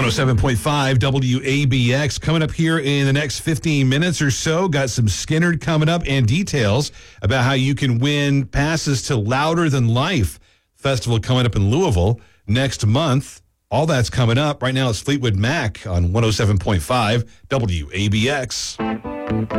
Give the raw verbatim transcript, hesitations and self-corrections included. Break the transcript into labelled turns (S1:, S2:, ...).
S1: oh seven point five W A B X coming up here in the next fifteen minutes or so. Got some Skynyrd coming up and details about how you can win passes to Louder Than Life Festival coming up in Louisville next month. All that's coming up. Right now it's Fleetwood Mac on one oh seven point five W A B X.